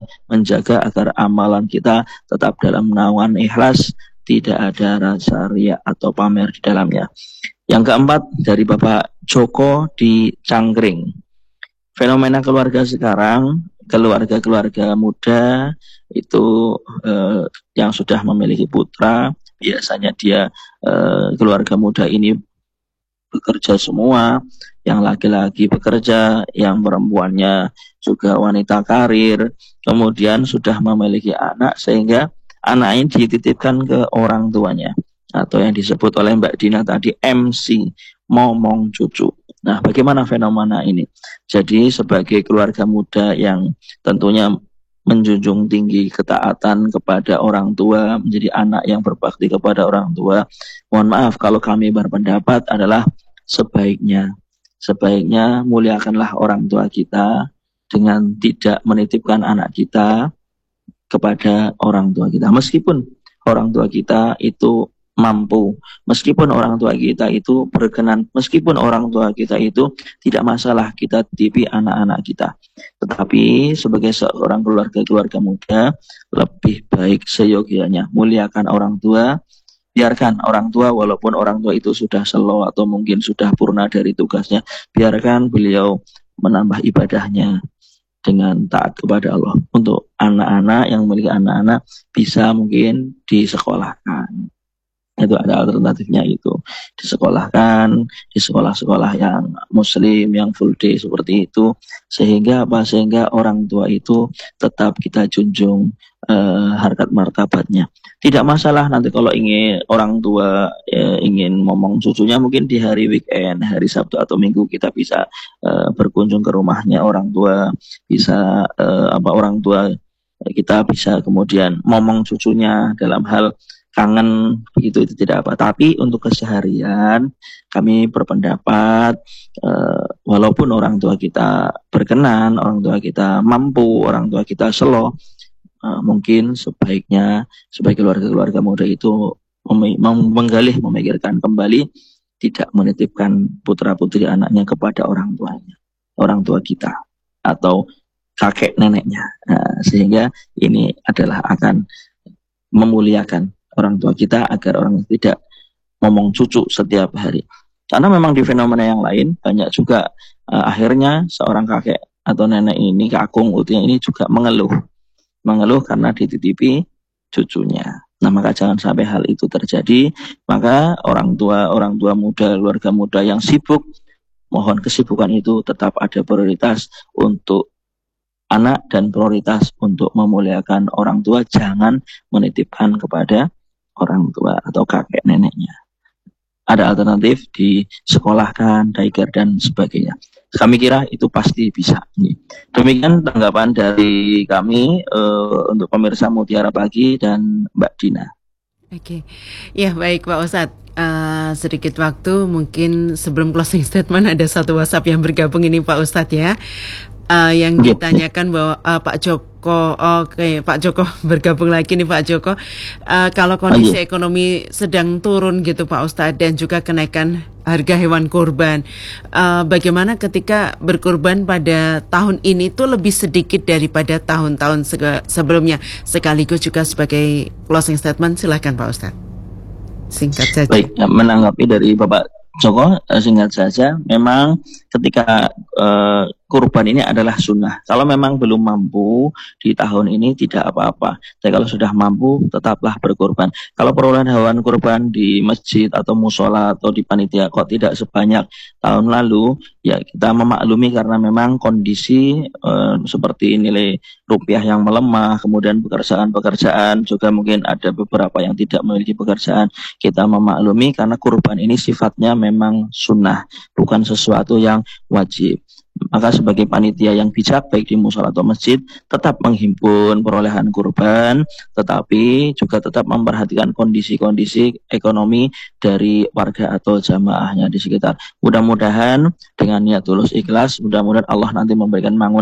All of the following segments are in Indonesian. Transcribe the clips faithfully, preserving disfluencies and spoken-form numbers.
menjaga agar amalan kita tetap dalam naungan ikhlas, tidak ada rasa riya atau pamer di dalamnya. Yang keempat dari Bapak Joko di Cangkring. Fenomena keluarga sekarang, keluarga-keluarga muda itu eh, yang sudah memiliki putra, biasanya dia eh, keluarga muda ini bekerja semua, yang laki-laki bekerja, yang perempuannya juga wanita karir, kemudian sudah memiliki anak sehingga anak ini dititipkan ke orang tuanya atau yang disebut oleh Mbak Dina tadi M C, momong cucu. Nah, bagaimana fenomena ini? Jadi sebagai keluarga muda yang tentunya menjunjung tinggi ketaatan kepada orang tua, menjadi anak yang berbakti kepada orang tua, mohon maaf kalau kami berpendapat adalah sebaiknya sebaiknya muliakanlah orang tua kita dengan tidak menitipkan anak kita kepada orang tua kita, meskipun orang tua kita itu mampu, meskipun orang tua kita itu berkenan, meskipun orang tua kita itu tidak masalah kita titipi anak-anak kita. Tetapi sebagai seorang keluarga-keluarga muda, lebih baik seyogianya muliakan orang tua. Biarkan orang tua, walaupun orang tua itu sudah slow atau mungkin sudah purna dari tugasnya, biarkan beliau menambah ibadahnya dengan taat kepada Allah. Untuk anak-anak yang memiliki anak-anak bisa mungkin disekolahkan. Itu ada alternatifnya, itu disekolahkan di sekolah-sekolah yang muslim, yang full day seperti itu, sehingga apa sehingga orang tua itu tetap kita junjung eh, harkat martabatnya. Tidak masalah nanti kalau ingin orang tua eh, ingin ngomong cucunya, mungkin di hari weekend, hari Sabtu atau Minggu kita bisa eh, berkunjung ke rumahnya orang tua, bisa eh, apa orang tua kita bisa kemudian ngomong cucunya dalam hal kangen, begitu, itu tidak apa. Tapi untuk keseharian kami berpendapat eh, walaupun orang tua kita berkenan, orang tua kita mampu, orang tua kita slow, eh, mungkin sebaiknya sebagai keluarga-keluarga muda itu mem- mem- menggalih, memikirkan kembali, tidak menitipkan putra-putri anaknya kepada orang tuanya, orang tua kita atau kakek neneknya. Nah, sehingga ini adalah akan memuliakan orang tua kita agar orang tidak ngomong cucu setiap hari. Karena memang di fenomena yang lain banyak juga uh, akhirnya seorang kakek atau nenek ini, kakung utuhnya ini juga mengeluh. Mengeluh karena dititipi cucunya. Nah, maka jangan sampai hal itu terjadi. Maka orang tua, orang tua muda, keluarga muda yang sibuk, mohon kesibukan itu tetap ada prioritas untuk anak dan prioritas untuk memuliakan orang tua, jangan menitipkan kepada orang tua atau kakek neneknya. Ada alternatif disekolahkan, daycare dan sebagainya. Kami kira itu pasti bisa. Demikian tanggapan dari kami uh, untuk pemirsa Mutiara Pagi dan Mbak Dina. Oke, ya baik Pak Ustadz. Uh, sedikit waktu, mungkin sebelum closing statement ada satu WhatsApp yang bergabung ini Pak Ustadz ya. Uh, yang ditanyakan bahwa uh, Pak Joko, oke okay, Pak Joko bergabung lagi nih Pak Joko. Uh, kalau kondisi ekonomi sedang turun gitu Pak Ustadz, dan juga kenaikan harga hewan kurban, uh, bagaimana ketika berkurban pada tahun ini tuh lebih sedikit daripada tahun-tahun se- sebelumnya? Sekaligus juga sebagai closing statement, silakan Pak Ustadz. Singkat saja. Baik, menanggapi dari Bapak Joko, singkat saja, memang ketika uh, kurban ini adalah sunnah. Kalau memang belum mampu di tahun ini tidak apa-apa. Tapi kalau sudah mampu, tetaplah berkurban. Kalau perolehan hewan kurban di masjid atau musola atau di panitia kok tidak sebanyak tahun lalu, ya kita memaklumi karena memang kondisi uh, seperti nilai rupiah yang melemah, kemudian pekerjaan-pekerjaan juga mungkin ada beberapa yang tidak memiliki pekerjaan. Kita memaklumi karena kurban ini sifatnya memang sunnah, bukan sesuatu yang wajib. Maka sebagai panitia yang bijak baik di musola atau masjid tetap menghimpun perolehan kurban, tetapi juga tetap memperhatikan kondisi-kondisi ekonomi dari warga atau jamaahnya di sekitar. Mudah-mudahan dengan niat tulus ikhlas, mudah-mudahan Allah nanti memberikan mangunah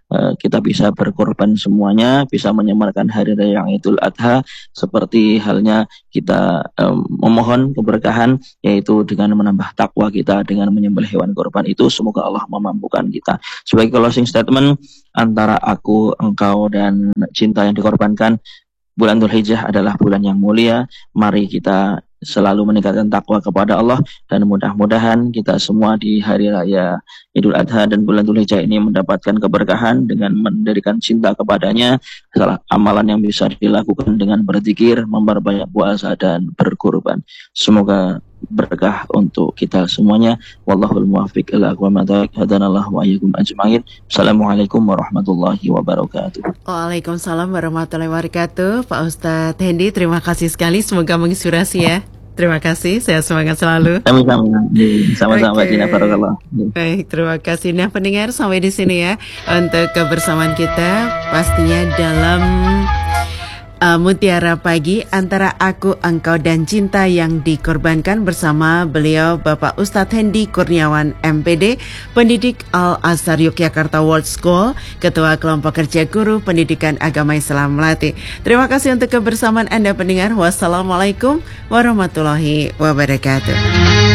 uh, kita bisa berkorban semuanya, bisa menyamarkan hari raya yang Idul Adha, seperti halnya kita um, memohon keberkahan, yaitu dengan menambah takwa kita dengan menyembelih hewan korban itu. Semoga Allah memampukan kita. Sebagai closing statement, antara aku, engkau, dan cinta yang dikorbankan, bulan Dzulhijjah adalah bulan yang mulia. Mari kita selalu meningkatkan takwa kepada Allah, dan mudah-mudahan kita semua di hari raya Idul Adha dan bulan Dzulhijjah ini mendapatkan keberkahan dengan mendirikan cinta kepadanya. Salah amalan yang bisa dilakukan dengan berzikir, memperbanyak puasa, dan berkurban. Semoga berkah untuk kita semuanya. Wallahul muwaffiq ila aqwamit thoriq. Hadanallahu wa iyyakum ajmain. Assalamualaikum warahmatullahi wabarakatuh. Waalaikumsalam warahmatullahi wabarakatuh. Pak Ustadz Hendy, terima kasih sekali. Semoga menginspirasi ya. Terima kasih, sehat semangat selalu. Sama-sama, sama-sama okay. Mbak Barakallah. Baik, terima kasih. Nah pendengar, sampai di sini ya untuk kebersamaan kita, pastinya dalam uh, Mutiara Pagi, antara aku, engkau, dan cinta yang dikorbankan, bersama beliau Bapak Ustadz Hendy Kurniawan M P D, pendidik Al-Azhar Yogyakarta World School, Ketua Kelompok Kerja Guru Pendidikan Agama Islam Melati. Terima kasih untuk kebersamaan Anda pendengar. Wassalamualaikum warahmatullahi wabarakatuh.